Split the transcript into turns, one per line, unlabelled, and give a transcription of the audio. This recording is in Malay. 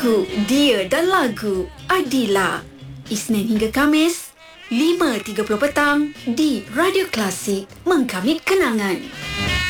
Aku, Dia dan Lagu Adila. Isnin hingga Kamis 5.30 petang di Radio Klasik, mengkamit kenangan.